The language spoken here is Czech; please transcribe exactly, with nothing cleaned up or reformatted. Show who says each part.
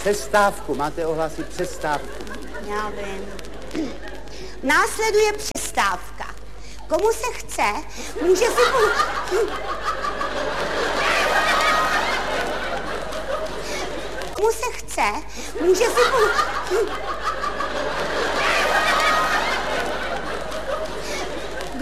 Speaker 1: Přestávku, máte ohlásit přestávku.
Speaker 2: Já vím. Následuje přestávka. Komu se chce, může si... Komu se chce, může si...